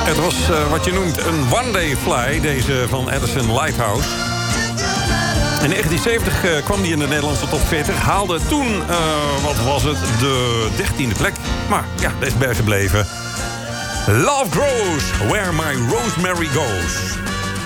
Het was wat je noemt een one-day fly, deze van Addison Lighthouse. In 1970 kwam die in de Nederlandse top 40. Haalde toen, wat was het, de 13e plek. Maar ja, dat is bij gebleven. Love Grows, Where My Rosemary Goes.